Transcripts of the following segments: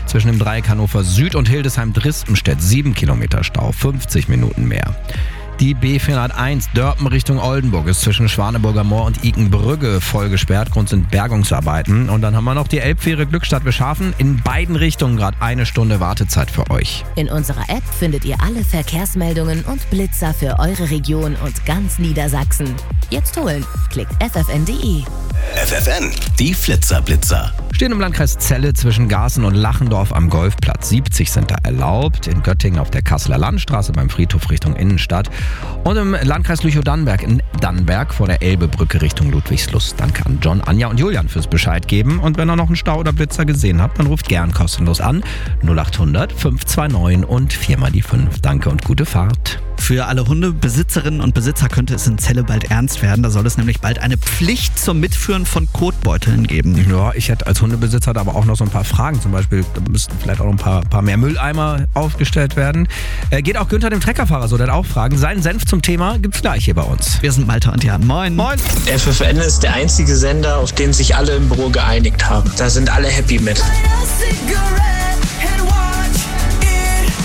Zwischen dem Dreieck Hannover Süd und Hildesheim-Drispenstedt 7 Kilometer Stau, 50 Minuten mehr. Die B401 Dörpen Richtung Oldenburg ist zwischen Schwaneburger Moor und Ikenbrügge voll gesperrt. Grund sind Bergungsarbeiten. Und dann haben wir noch die Elbfähre Glückstadt-Wilschafen. In beiden Richtungen gerade 1 Stunde Wartezeit für euch. In unserer App findet ihr alle Verkehrsmeldungen und Blitzer für eure Region und ganz Niedersachsen. Jetzt holen. Klickt ffn.de. FFN, die Flitzer-Blitzer. Stehen im Landkreis Celle zwischen Garßen und Lachendorf am Golfplatz. 70 sind da erlaubt. In Göttingen auf der Kasseler Landstraße beim Friedhof Richtung Innenstadt. Und im Landkreis Lüchow-Dannenberg in Dannenberg vor der Elbebrücke Richtung Ludwigslust. Danke an John, Anja und Julian fürs Bescheid geben. Und wenn ihr noch einen Stau oder Blitzer gesehen habt, dann ruft gern kostenlos an. 0800 529 und 4 die 5. Danke und gute Fahrt. Für alle Hundebesitzerinnen und Besitzer könnte es in Celle bald ernst werden. Da soll es nämlich bald eine Pflicht zum Mitführen von Kotbeuteln geben. Ja, ich hätte als Hundebesitzer da aber auch noch so ein paar Fragen. Zum Beispiel, da müssten vielleicht auch noch ein paar mehr Mülleimer aufgestellt werden. Geht auch Günther dem Treckerfahrer so, der hat auch Fragen. Seinen Senf zum Thema gibt's gleich hier bei uns. Wir sind Malte und Jan. Moin. Moin. FFN ist der einzige Sender, auf den sich alle im Büro geeinigt haben. Da sind alle happy mit.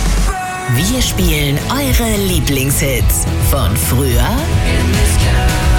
Wir spielen eure Lieblingshits von früher